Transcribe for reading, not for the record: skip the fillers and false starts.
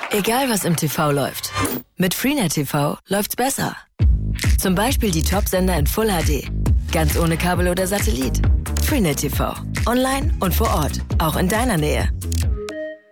Egal was im TV läuft, mit Freenet TV läuft's besser. Zum Beispiel die Top-Sender in Full HD, ganz ohne Kabel oder Satellit. Freenet TV, online und vor Ort, auch in deiner Nähe.